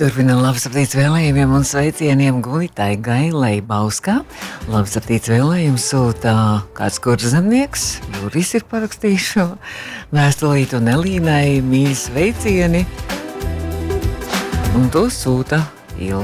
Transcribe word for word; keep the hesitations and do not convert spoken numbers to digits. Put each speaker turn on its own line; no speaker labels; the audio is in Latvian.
Turpinam labsaptīts vēlējumiem un sveicieniem Guitai Gailei Bauskā. Labsaptīts vēlējums sūta kāds kurzemnieks, Juris ir parakstījis šo vēstulītu, un Elīnai mīļi sveicieni. Un to sūta Ilze.